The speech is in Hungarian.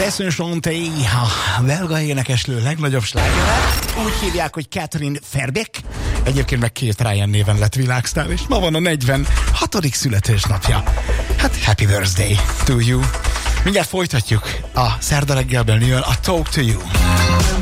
Tesson Chanté, a belga énekeslő legnagyobb slágere. Úgy hívják, hogy Catherine Verbeek. Egyébként meg Kate Ryan néven lett világsztár, és ma van a 46. születésnapja. Hát happy birthday to you. Mindjárt folytatjuk. A szerda reggelben jön a Talk to You.